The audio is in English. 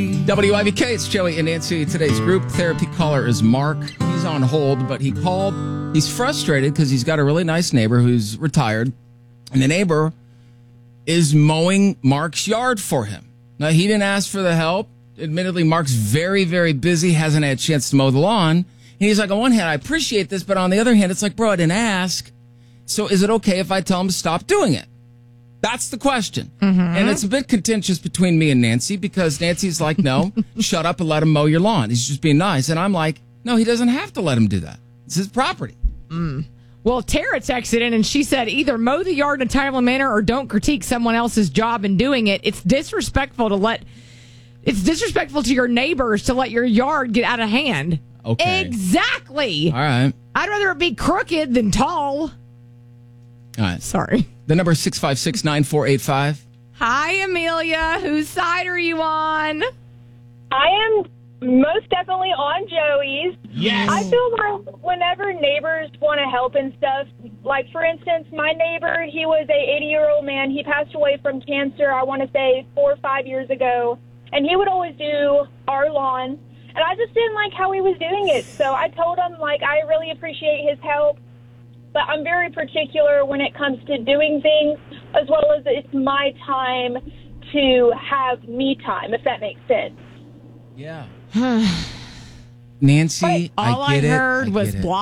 WIVK, it's Joey and Nancy. Today's group therapy caller is Mark. He's on hold, but he called. He's frustrated because he's got a really nice neighbor who's retired, and the neighbor is mowing Mark's yard for him. Now, he didn't ask for the help. Admittedly, Mark's very, very busy, hasn't had a chance to mow the lawn. And he's like, on one hand, I appreciate this, but on the other hand, it's like, bro, I didn't ask. So is it okay if I tell him to stop doing it? That's the question. Mm-hmm. And it's a bit contentious between me and Nancy because Nancy's like, no, shut up and let him mow your lawn. He's just being nice. And I'm like, no, he doesn't have to let him do that. It's his property. Mm. Well, Tara texted in and she said, either mow the yard in a timely manner or don't critique someone else's job in doing it. It's disrespectful to your neighbors to let your yard get out of hand. Okay. Exactly. All right. I'd rather it be crooked than tall. All right. Sorry. The number is 656-9485. Hi, Amelia. Whose side are you on? I am most definitely on Joey's. Yes. I feel like whenever neighbors want to help and stuff, like, for instance, my neighbor, he was a 80-year-old man. He passed away from cancer, I want to say 4 or 5 years ago. And he would always do our lawn. And I just didn't like how he was doing it. So I told him, like, I really appreciate his help. But I'm very particular when it comes to doing things, as well as it's my time to have me time, if that makes sense. Yeah. Nancy, All I get it. I heard was get it. blah.